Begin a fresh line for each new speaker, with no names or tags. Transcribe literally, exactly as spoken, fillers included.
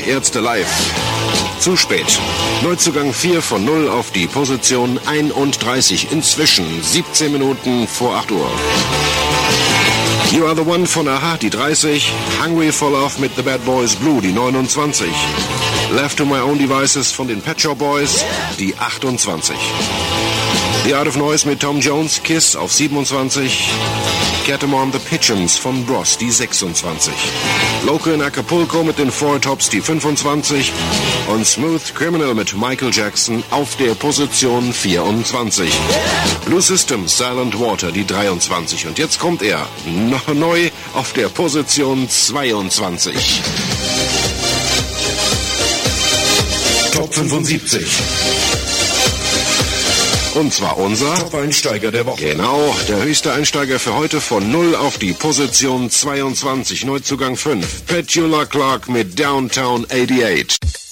Ärzte live. Zu spät. Neuzugang vier von null auf die Position einunddreißig. Inzwischen siebzehn Minuten vor acht Uhr. You Are the One von Aha, die dreißig. Hungry for Love mit The Bad Boys Blue, die neunundzwanzig. Left to My Own Devices von den Pet Shop Boys, die achtundzwanzig. The Art of Noise mit Tom Jones, Kiss auf siebenundzwanzig. Catamount The Pigeons von Bros, die sechsundzwanzig. Loco in Acapulco mit den Four Tops, die fünfundzwanzig. Und Smooth Criminal mit Michael Jackson auf der Position vierundzwanzig. Blue System, Silent Water, die dreiundzwanzig. Und jetzt kommt er, noch neu auf der Position zweiundzwanzig. Top fünfundsiebzig. Und zwar unser Top-Einsteiger der Woche. Genau, der höchste Einsteiger für heute von null auf die Position zweiundzwanzig. Neuzugang fünf. Petula Clark mit Downtown achtundachtzig.